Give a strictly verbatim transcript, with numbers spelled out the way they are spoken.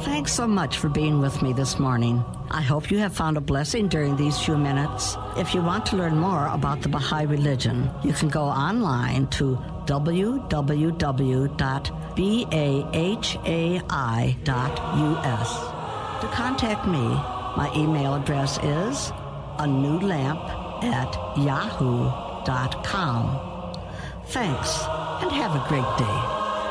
Thanks so much for being with me this morning. I hope you have found a blessing during these few minutes. If you want to learn more about the Baha'i religion, you can go online to w w w dot bahai dot u s. To contact me, my email address is a new lamp at yahoo dot com. Thanks, and have a great day.